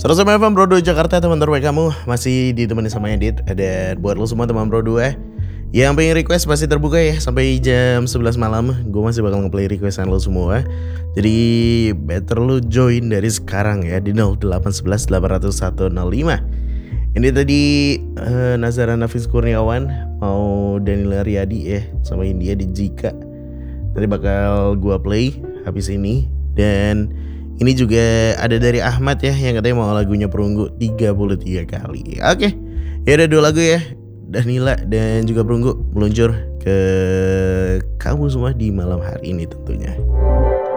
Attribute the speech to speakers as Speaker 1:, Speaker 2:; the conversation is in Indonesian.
Speaker 1: 101 FM Bro 2 Jakarta, teman terbaik kamu. Masih ditemani sama Edit. Dan buat lo semua teman Bro 2 yang pengen request pasti terbuka ya. Sampai jam 11 malam gue masih bakal ngeplay requestan lo semua. Jadi better lo join dari sekarang ya di 0811 801 05. Ini tadi Nazara Nafis Kurniawan mau Daniel Riyadi ya sama India di Jika. Nanti bakal gue play habis ini. Dan ini juga ada dari Ahmad ya yang katanya mau lagunya Perunggu 33 kali. Oke, ya ada 2 lagu ya, Danila dan juga Perunggu meluncur ke kamu semua di malam hari ini tentunya.